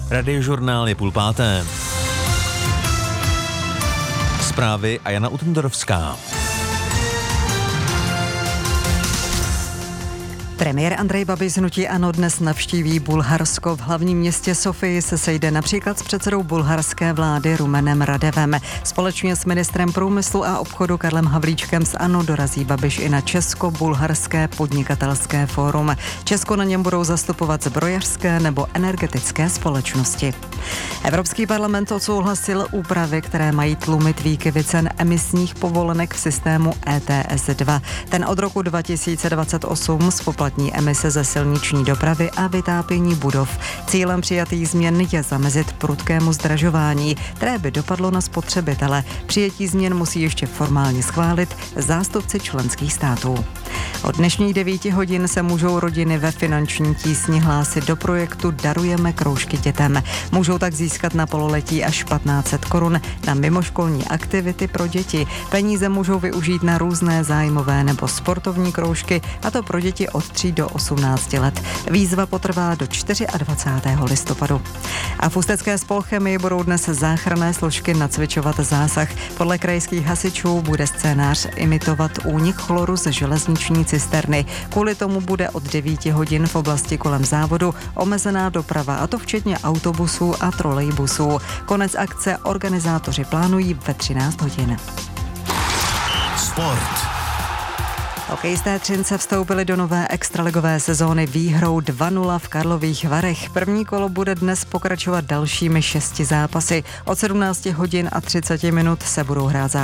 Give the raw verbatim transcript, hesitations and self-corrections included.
Radiožurnál je půl páté. Zprávy a Jana Utendorovská. Premiér Andrej Babiš z hnutí ANO dnes navštíví Bulharsko. V hlavním městě Sofii se sejde například s předsedou bulharské vlády Rumenem Radevem. Společně s ministrem průmyslu a obchodu Karlem Havlíčkem z ANO dorazí Babiš i na Česko-bulharské podnikatelské fórum. Česko na něm budou zastupovat zbrojařské nebo energetické společnosti. Evropský parlament odsouhlasil úpravy, které mají tlumit výkyvy cen emisních povolenek v systému E T S dva. Ten od roku dva tisíce dvacet osm spoplatní emise ze silniční dopravy a vytápění budov. Cílem přijatých změn je zamezit prudkému zdražování, které by dopadlo na spotřebitele. Přijetí změn musí ještě formálně schválit zástupci členských států. Od dnešních devíti hodin se můžou rodiny ve finanční tísni hlásit do projektu Darujeme kroužky dětem. Můžou tak získat na pololetí až patnáct set korun na mimoškolní aktivity pro děti. Peníze můžou využít na různé zájmové nebo sportovní kroužky, a to pro děti od tří do osmnácti let. Výzva potrvá do dvacátého čtvrtého listopadu. A v Ústecké spolchemii budou dnes záchranné složky nacvičovat zásah. Podle krajských hasičů bude scénář imitovat únik chloru ze železniční cisterny. Kvůli tomu bude od devíti hodin v oblasti kolem závodu omezená doprava, a to včetně autobusů a trolejbusů. Konec akce organizátoři plánují ve třináct hodin. Sport. Hokejisté Třince vstoupili do nové extraligové sezóny výhrou dva nula v Karlových Varech. První kolo bude dnes pokračovat dalšími šesti zápasy. Od sedmnácti hodin a třiceti minut se budou hrát zápasy